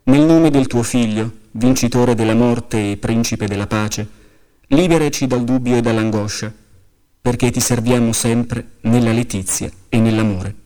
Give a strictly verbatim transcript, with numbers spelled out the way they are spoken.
Nel nome del tuo Figlio, vincitore della morte e principe della pace, liberaci dal dubbio e dall'angoscia, perché ti serviamo sempre nella letizia e nell'amore.